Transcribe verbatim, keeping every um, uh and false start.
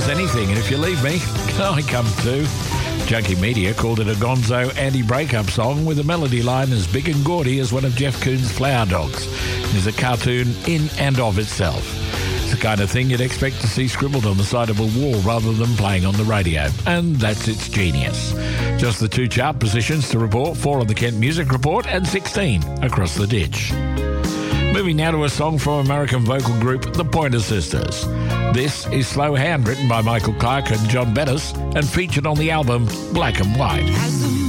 anything, and if you leave me, I come too. Junkie Media called it a gonzo anti-breakup song with a melody line as big and gaudy as one of Jeff Koons' Flower Dogs. It is a cartoon in and of itself. It's the kind of thing you'd expect to see scribbled on the side of a wall rather than playing on the radio. And that's its genius. Just the two chart positions to report, four on the Kent Music Report and sixteen across the ditch. Moving now to a song from American vocal group The Pointer Sisters. This is Slow Hand, written by Michael Clarke and John Bettis, and featured on the album Black and White.